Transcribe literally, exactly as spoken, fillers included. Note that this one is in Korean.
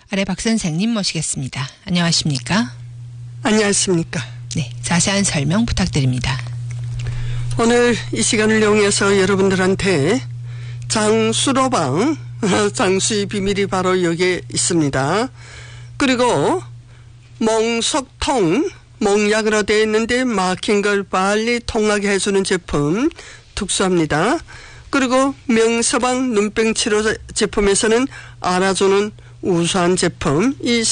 아래 박 선생님 모시겠습니다. 안녕하십니까? 안녕하십니까? 네, 자세한 설명 부탁드립니다. 오늘 이 시간을 이용해서 여러분들한테 장수로방, 장수의 비밀이 바로 여기에 있습니다. 그리고 몽석통, 몽약으로 되어 있는데 막힌 걸 빨리 통하게 해주는 제품 특수합니다. 그리고 명서방 눈병 치료 제품에서는 알아주는 우수한 제품, 이